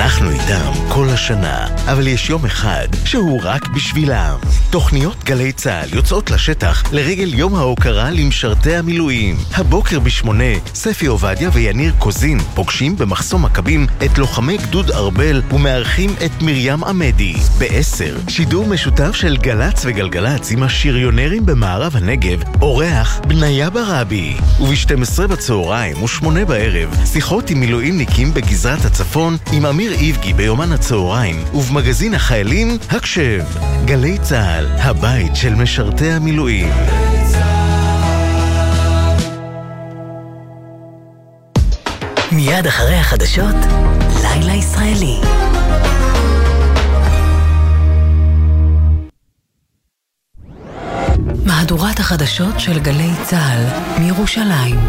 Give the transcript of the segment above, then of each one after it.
אנחנו איתם כל השנה, אבל יש יום אחד שהוא רק בשבילם. תוכניות גלי צהל יוצאות לשטח לרגל יום ההוקרה למשרתי המילואים. הבוקר ב8, ספי עובדיה ויניר קוזין פוגשים במחסום מכבים את לוחמי גדוד ארבל ומארחים את מרים עמדי. ב10, שידור משותף של גלץ וגלגלץ עם השריונרים במערב הנגב, אורח בניה ברבי. וב12 בצהריים ו8 בערב, שיחות עם מילואימניקים בגזרת הצפון עם אמיר איבגי ביומן הצהריים, ובמגזין החיילים הקשב. גלי צהל, הבית של משרתי המילואים. מיד אחרי החדשות, לילה ישראלי. מהדורת החדשות של גלי צהל מירושלים.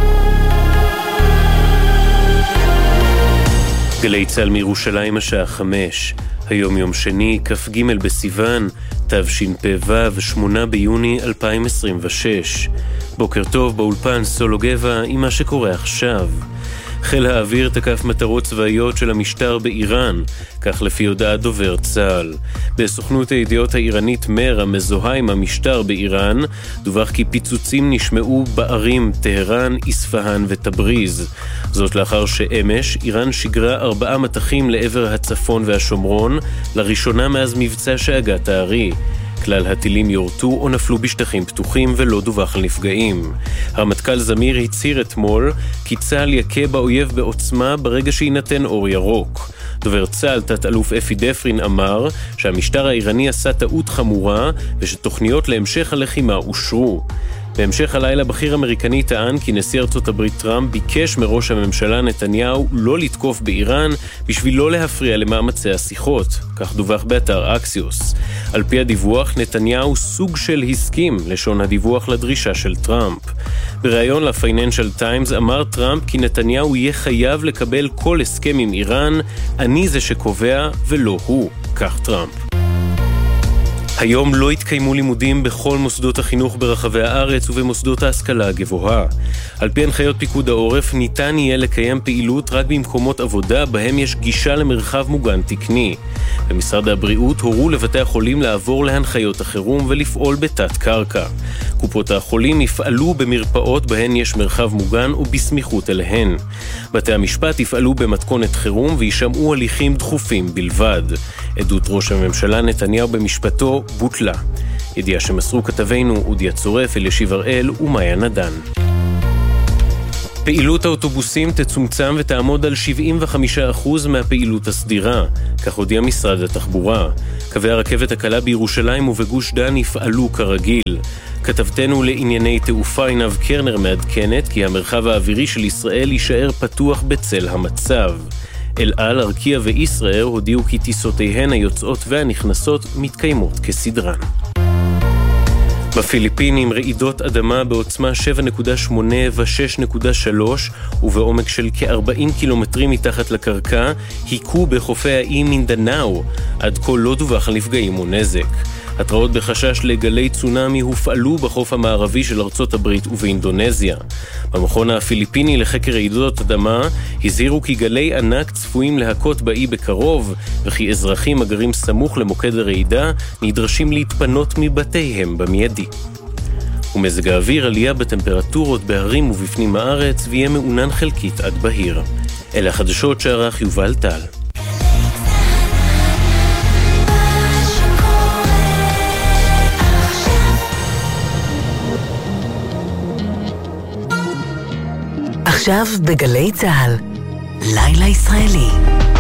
גלי צהל מירושלים השעה 5. היום יום שני, כ"ג בסיוון, תשפ"ו, 8 ביוני 2026. בוקר טוב, באולפן סולו גבע עם מה שקורה עכשיו. חיל האוויר תקף מטרות צבאיות של המשטר באיראן, כך לפי הודעת דובר צה"ל. בסוכנות הידיעות האיראנית מר המזוהה עם המשטר באיראן, דווח כי פיצוצים נשמעו בערים טהרן, איספהאן ותבריז. זאת לאחר שאמש איראן שיגרה 4 מטחים לעבר הצפון והשומרון, לראשונה מאז מבצע שאגת הארי. כלל הטילים יורטו או נפלו בשטחים פתוחים ולא דווח על נפגעים. הרמטכ"ל זמיר הצהיר אתמול כי צה"ל יכה באויב בעוצמה ברגע שיינתן אור ירוק. דובר צה"ל תת-אלוף אפי דפרין אמר שהמשטר האיראני עשה טעות חמורה ושתוכניות להמשך הלחימה אושרו. בהמשך הלילה בכיר אמריקני טען כי נשיא ארצות הברית טראמפ ביקש מראש הממשלה נתניהו לא לתקוף באיראן בשביל לא להפריע למאמצי השיחות, כך דווח באתר אקסיוס. על פי הדיווח, נתניהו סוג של הסכים לשון הדיווח לדרישה של טראמפ. בריאיון לפייננשל טיימס אמר טראמפ כי נתניהו יהיה חייב לקבל כל הסכם עם איראן, אני זה שקובע ולא הוא, כך טראמפ. היום לא התקיימו לימודים בכל מוסדות החינוך ברחבי הארץ ובמוסדות ההשכלה הגבוהה. על פי הנחיות פיקוד העורף ניתן יהיה לקיים פעילות רק במקומות עבודה בהם יש גישה למרחב מוגן תקני. במשרד הבריאות הורו לבתי החולים לעבור להנחיות החירום ולפעול בתת קרקע. קופות החולים יפעלו במרפאות בהן יש מרחב מוגן או בסמיכות אליהן. בתי המשפט יפעלו במתכונת חירום וישמעו הליכים דחופים בלבד. עדות ראש הממשלה נתניהו במשפטו בוטלה. ידיעה שמסרו כתבינו אודיה צורף, אלישיב הראל ומאיה נדן. פעילות האוטובוסים תצומצם ותעמוד על 75% מהפעילות הסדירה, כך הודיע משרד התחבורה. קווי הרכבת הקלה בירושלים ובגוש דן יפעלו כרגיל. כתבתנו לענייני תעופה עינב קרנר מעדכנת כי המרחב האווירי של ישראל יישאר פתוח בצל המצב. אל על, ארקיע וישראל הודיעו כי טיסותיהן היוצאות והנכנסות מתקיימות כסדרן. בפיליפינים רעידות אדמה בעוצמה 7.8 ו-6.3 ובעומק של כ-40 קילומטרים מתחת לקרקע היכו בחופי האי מינדנאו. עד כה לא דווח על נפגעים ונזק. התראות בחשש לגלי צונמי הופעלו בחוף המערבי של ארצות הברית ובאינדונזיה. במכון הפיליפיני לחקר רעידות אדמה הזהירו כי גלי ענק צפויים להכות באי בקרוב, וכי אזרחים הגרים סמוך למוקד הרעידה נדרשים להתפנות מבתיהם במיידי. ומזג האוויר, עלייה בטמפרטורות בהרים ובפנים הארץ ויהיה מעונן חלקית עד בהיר. אלה החדשות שערך יובל טל. עכשיו בגלי צהל, לילה ישראלי.